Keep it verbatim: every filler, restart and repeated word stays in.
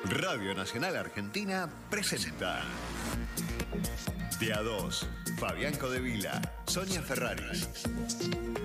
Radio Nacional Argentina presenta De a dos, Fabián Codevila, Sonia Ferraris.